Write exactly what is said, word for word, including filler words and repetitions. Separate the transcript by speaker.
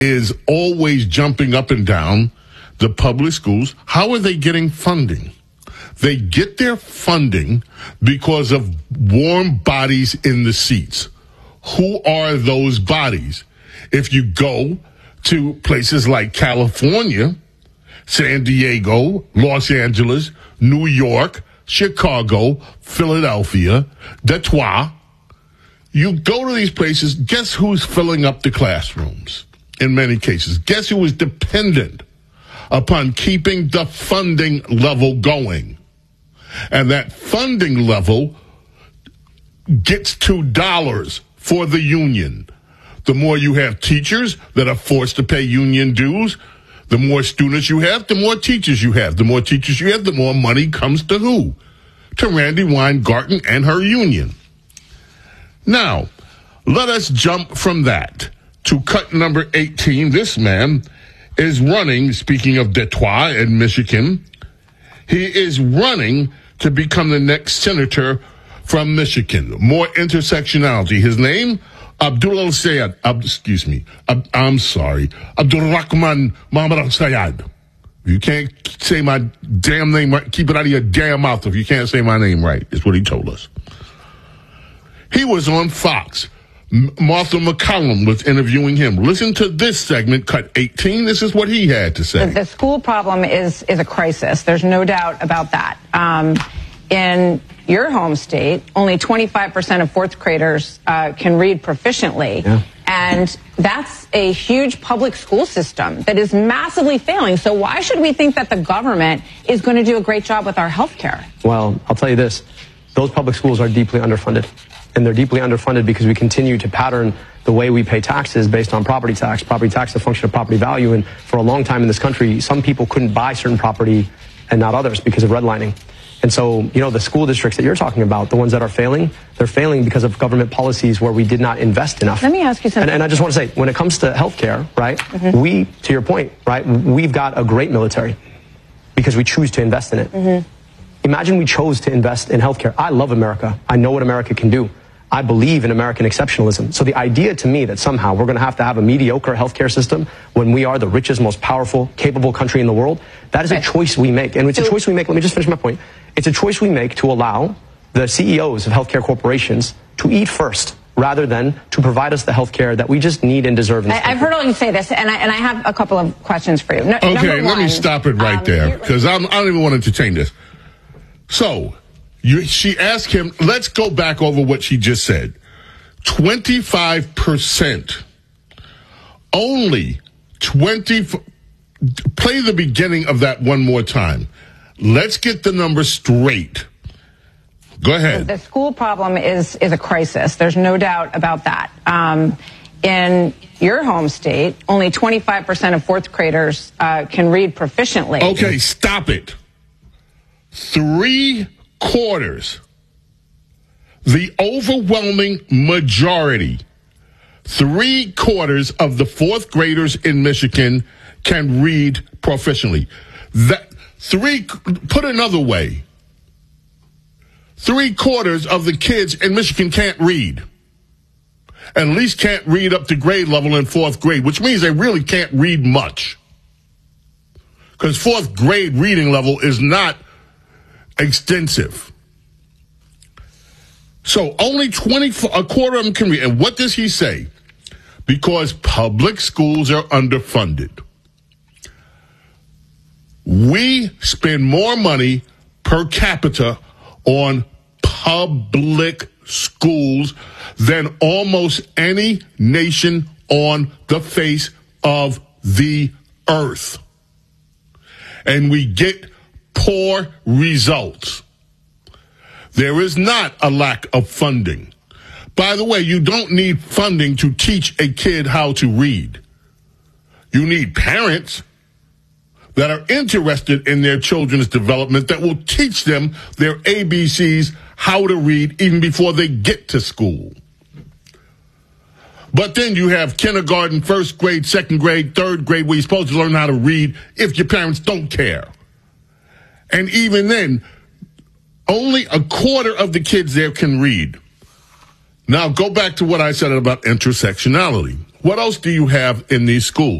Speaker 1: is always jumping up and down the public schools. How are they getting funding? They get their funding because of warm bodies in the seats. Who are those bodies? If you go to places like California, San Diego, Los Angeles, New York, Chicago, Philadelphia, Detroit, you go to these places, guess who's filling up the classrooms in many cases? Guess who is dependent upon keeping the funding level going? And that funding level gets to dollars for the union. The more you have teachers that are forced to pay union dues, the more students you have, the more teachers you have. The more teachers you have, the more money comes to who? To Randi Weingarten and her union. Now, let us jump from that to cut number eighteen. This man is running, speaking of Detroit and Michigan, he is running to become the next senator from Michigan. More intersectionality. His name, Abdullah Sayed. Ab, excuse me. Ab, I'm sorry. Abdulrahman Mohammed Sayed. You can't say my damn name right. Keep it out of your damn mouth if you can't say my name right, is what he told us. He was on Fox. Martha McCallum was interviewing him. Listen to this segment, cut eighteen. This is what he had to say.
Speaker 2: The, the school problem is is a crisis. There's no doubt about that. Um, in your home state, only twenty-five percent of fourth graders uh, can read proficiently. Yeah. And that's a huge public school system that is massively failing. So why should we think that the government is going to do a great job with our health care?
Speaker 3: Well, I'll tell you this. Those public schools are deeply underfunded. And they're deeply underfunded because we continue to pattern the way we pay taxes based on property tax. Property tax is a function of property value. And for a long time in this country, some people couldn't buy certain property and not others because of redlining. And so, you know, the school districts that you're talking about, the ones that are failing, they're failing because of government policies where we did not invest enough.
Speaker 2: Let me ask you something.
Speaker 3: And, and I just want to say, when it comes to healthcare, right, mm-hmm. we, to your point, right, we've got a great military because we choose to invest in it. Mm-hmm. Imagine we chose to invest in healthcare. I love America. I know what America can do. I believe in American exceptionalism. So the idea to me that somehow we're going to have to have a mediocre healthcare system when we are the richest, most powerful, capable country in the world, that is a choice we make. And it's a choice we make, let me just finish my point. It's a choice we make to allow the C E Os of healthcare corporations to eat first rather than to provide us the healthcare that we just need and deserve. In
Speaker 2: I, I've heard all you say this, and I, and I have a couple of questions for you. No,
Speaker 1: okay, let
Speaker 2: one,
Speaker 1: me stop it right um, there, because I don't even want to entertain this. So, You, she asked him, let's go back over what she just said. twenty-five percent. Only twenty. Play the beginning of that one more time. Let's get the number straight. Go ahead.
Speaker 2: The school problem is, is a crisis. There's no doubt about that. Um, in your home state, only twenty-five percent of fourth graders uh, can read proficiently.
Speaker 1: Okay, stop it. Three quarters, the overwhelming majority, three quarters of the fourth graders in Michigan can read proficiently. That three, put another way, three quarters of the kids in Michigan can't read. At least can't read up to grade level in fourth grade, which means they really can't read much. Because fourth grade reading level is not extensive. So only twenty, a quarter of them can read. And what does he say? Because public schools are underfunded. We spend more money per capita on public schools than almost any nation on the face of the earth. And we get poor results. There is not a lack of funding. By the way, you don't need funding to teach a kid how to read. You need parents that are interested in their children's development that will teach them their A B Cs, how to read, even before they get to school. But then you have kindergarten, first grade, second grade, third grade, where you're supposed to learn how to read if your parents don't care. And even then, only a quarter of the kids there can read. Now, go back to what I said about intersectionality. What else do you have in these schools?